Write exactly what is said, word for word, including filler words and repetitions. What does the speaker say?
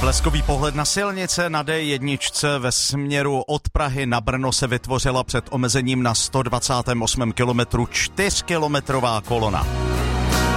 Bleskový pohled na silnice. Na D jedna ve směru od Prahy na Brno se vytvořila před omezením na sto dvacátém osmém kilometru čtyřkilometrová kolona.